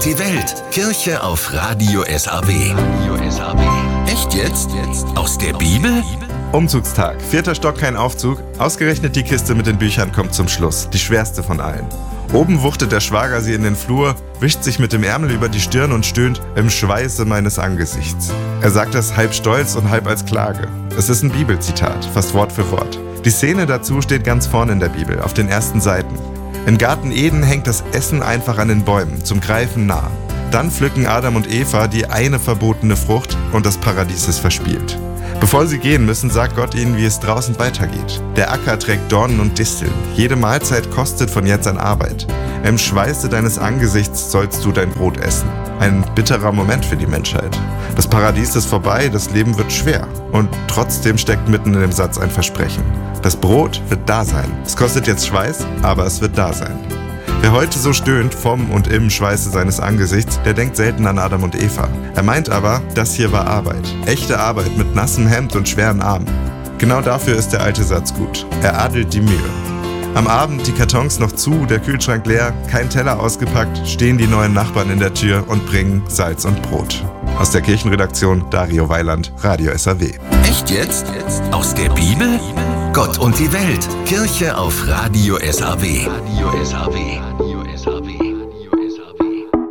und die Welt. Kirche auf Radio SAW. Echt jetzt? Aus der Bibel? Umzugstag. 4. Stock, kein Aufzug. Ausgerechnet die Kiste mit den Büchern kommt zum Schluss. Die schwerste von allen. Oben wuchtet der Schwager sie in den Flur, wischt sich mit dem Ärmel über die Stirn und stöhnt: im Schweiße meines Angesichts. Er sagt das halb stolz und halb als Klage. Es ist ein Bibelzitat, fast Wort für Wort. Die Szene dazu steht ganz vorne in der Bibel, auf den ersten Seiten. Im Garten Eden hängt das Essen einfach an den Bäumen, zum Greifen nah. Dann pflücken Adam und Eva die eine verbotene Frucht und das Paradies ist verspielt. Bevor sie gehen müssen, sagt Gott ihnen, wie es draußen weitergeht. Der Acker trägt Dornen und Disteln. Jede Mahlzeit kostet von jetzt an Arbeit. Im Schweiße deines Angesichts sollst du dein Brot essen. Ein bitterer Moment für die Menschheit. Das Paradies ist vorbei, das Leben wird schwer. Und trotzdem steckt mitten in dem Satz ein Versprechen. Das Brot wird da sein. Es kostet jetzt Schweiß, aber es wird da sein. Wer heute so stöhnt vom und im Schweiße seines Angesichts, der denkt selten an Adam und Eva. Er meint aber, das hier war Arbeit. Echte Arbeit mit nassem Hemd und schweren Armen. Genau dafür ist der alte Satz gut. Er adelt die Mühe. Am Abend die Kartons noch zu, der Kühlschrank leer, kein Teller ausgepackt, stehen die neuen Nachbarn in der Tür und bringen Salz und Brot. Aus der Kirchenredaktion Dario Weiland, Radio SAW. Echt jetzt? Aus der Bibel? Gott und die Welt. Kirche auf Radio SAW.